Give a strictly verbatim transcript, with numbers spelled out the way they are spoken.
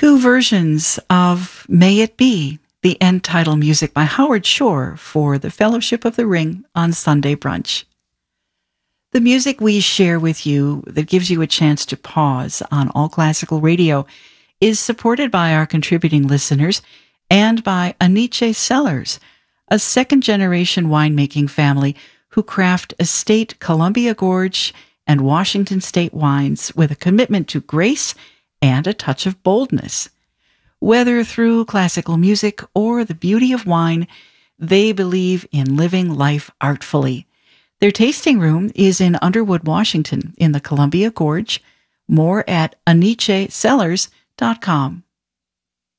two versions of May It Be, the end title music by Howard Shore for the Fellowship of the Ring on Sunday Brunch. The music we share with you that gives you a chance to pause on All Classical Radio is supported by our contributing listeners and by Aniche Cellars, a second-generation winemaking family who craft estate Columbia Gorge and Washington State wines with a commitment to grace and a touch of boldness. Whether through classical music or the beauty of wine, they believe in living life artfully. Their tasting room is in Underwood, Washington, in the Columbia Gorge. More at aniche cellars dot com.